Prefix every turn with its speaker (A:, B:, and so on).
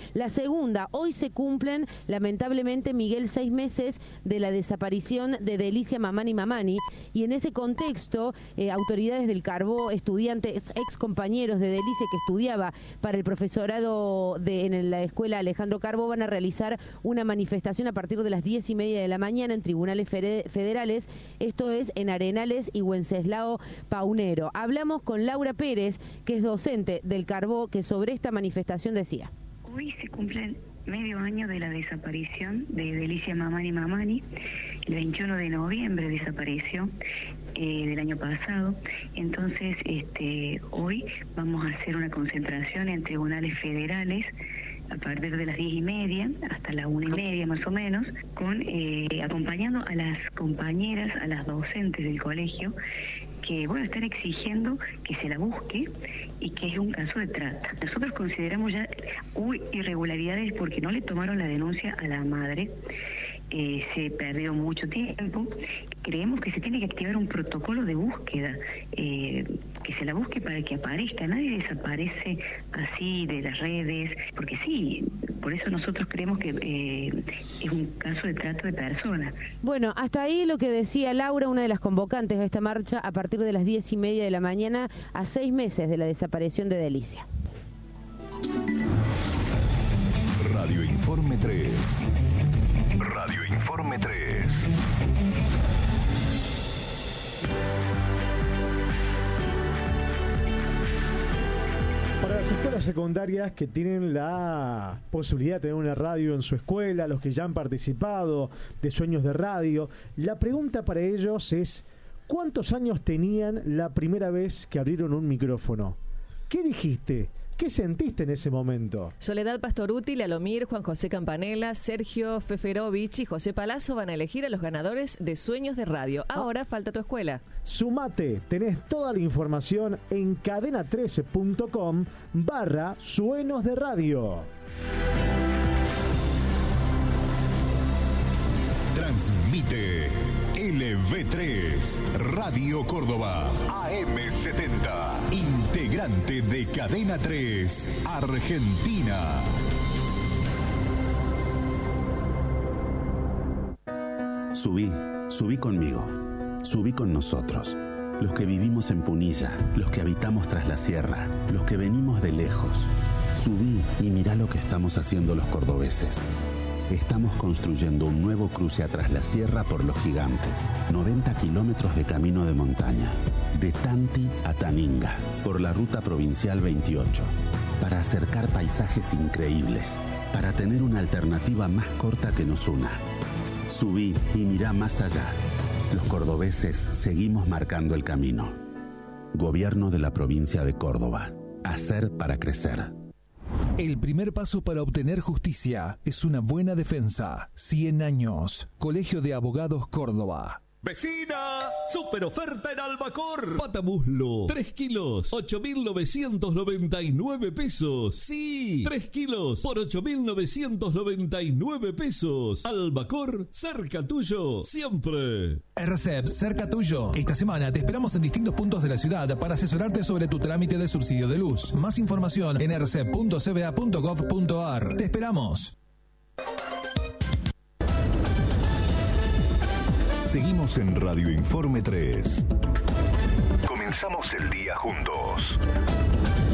A: La segunda, hoy se cumplen, lamentablemente, Miguel, 6 meses de la desaparición de Delicia Mamani, y en ese contexto, autoridades del Carbó, estudiantes, ex compañeros de Delicia que estudiaba para el profesorado en la escuela Alejandro Carbó, van a realizar una manifestación a partir de las 10:30 de la mañana en tribunales federales, esto es en Arenales y Wenceslao Paunero. Hablamos con Laura Pérez, que es docente del Carbó, que sobre esta manifestación decía:
B: hoy se cumplen medio año de la desaparición de Delicia Mamani. El 21 de noviembre desapareció del año pasado. Entonces, hoy vamos a hacer una concentración en tribunales federales a partir de las 10:30 hasta las 1:30 más o menos, acompañando a las compañeras, a las docentes del colegio, que están exigiendo que se la busque y que es un caso de trata. Nosotros consideramos ya irregularidades porque no le tomaron la denuncia a la madre, se perdió mucho tiempo. Creemos que se tiene que activar un protocolo de búsqueda, que se la busque para que aparezca. Nadie desaparece así de las redes, porque sí, por eso nosotros creemos que es un caso de trata de personas.
A: Bueno, hasta ahí lo que decía Laura, una de las convocantes de esta marcha, a partir de las 10:30 de la mañana, a 6 meses de la desaparición de Delicia.
C: Radio Informe 3. Radio Informe 3.
D: Para las escuelas secundarias que tienen la posibilidad de tener una radio en su escuela, los que ya han participado de Sueños de Radio, la pregunta para ellos es: ¿cuántos años tenían la primera vez que abrieron un micrófono? ¿Qué dijiste? ¿Qué sentiste en ese momento?
E: Soledad Pastoruti, Lalomir, Juan José Campanella, Sergio Feferovich y José Palazzo van a elegir a los ganadores de Sueños de Radio. Ahora falta tu escuela.
D: Sumate, tenés toda la información en cadena13.com/Sueños de Radio.
C: Transmite LV3 Radio Córdoba AM70, integrante de Cadena 3 Argentina.
F: Subí conmigo, subí con nosotros, los que vivimos en Punilla, los que habitamos tras la sierra, los que venimos de lejos. Subí y mirá lo que estamos haciendo los cordobeses. Estamos construyendo un nuevo cruce a Tras la Sierra por Los Gigantes, 90 kilómetros de camino de montaña, de Tanti a Taninga, por la ruta provincial 28, para acercar paisajes increíbles, para tener una alternativa más corta que nos una. Subí y mirá más allá. Los cordobeses seguimos marcando el camino. Gobierno de la provincia de Córdoba. Hacer para crecer.
G: El primer paso para obtener justicia es una buena defensa. 100 años. Colegio de Abogados Córdoba.
H: ¡Vecina! ¡Super oferta en Albacor! Pata muslo, 3 kilos, 8.999 pesos. ¡Sí! 3 kilos por 8.999 pesos. Albacor, cerca tuyo, siempre.
G: RCEP, cerca tuyo. Esta semana te esperamos en distintos puntos de la ciudad para asesorarte sobre tu trámite de subsidio de luz. Más información en rcep.cba.gov.ar. Te esperamos.
C: Seguimos en Radio Informe 3. Comenzamos el día juntos.